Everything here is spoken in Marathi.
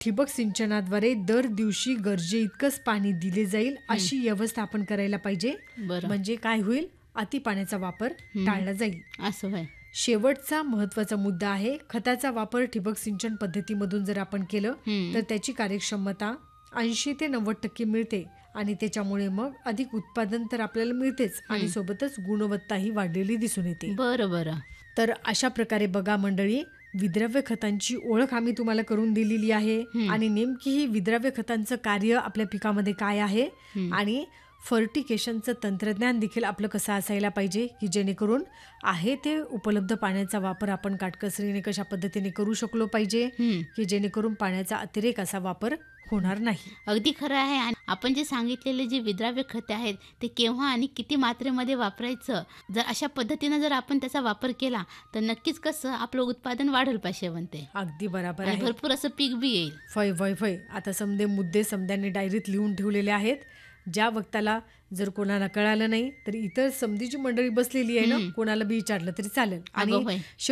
ठिबक सिंचनाद्वारे दर दिवशी गरजे इतकंच पाणी दिले जाईल अशी व्यवस्था आपण करायला पाहिजे. बरं. म्हणजे काय होईल, अति पाण्याचा वापर टाळला जाईल. असं होय. शेवटचा महत्त्वाचा मुद्दा आहे, खताचा वापर ठिबक सिंचन पद्धतीमधून जर आपण केलं तर त्याची कार्यक्षमता 80 ते 90% मिळते आणि त्याच्यामुळे मग अधिक उत्पादन तर आपल्याला मिळतेच आणि सोबतच गुणवत्ताही वाढलेली दिसून येते. बरं. तर अशा प्रकारे बघा मंडळी, विद्राव्य खतांची ओळख आम्ही तुम्हाला करून दिलेली आहे आणि नेमकी ही विद्राव्य खतांचं कार्य आपल्या पिकामध्ये काय आहे आणि फर्टिकेशनचं तंत्रज्ञान देखील आपलं कसं असायला पाहिजे की जेणेकरून आहे ते उपलब्ध पाण्याचा वापर आपण काटकसरीने कशा पद्धतीने करू शकलो पाहिजे की जेणेकरून पाण्याचा अतिरेक असा वापर होणार नाही. अगदी खरं आहे. आणि आपण जे सांगितलेले जे विद्राव्य खते आहेत ते केव्हा आणि किती मात्रेमध्ये वापरायचं, जर अशा पद्धतीनं जर आपण त्याचा वापर केला तर नक्कीच कसं आपलं उत्पादन वाढेल पाहिजे. अगदी बरोबर आणि आहे. भरपूर असं पीक बी येईल. फय आता समजे मुद्दे समद्यांनी डायरीत लिहून ठेवलेले आहेत. ज्या वक्ताला जर कोणाला कळालं नाही तर इतर समधीची मंडळी बसलेली आहे ना, कोणाला बी विचारलं तरी चालेल. अगं होय. आणि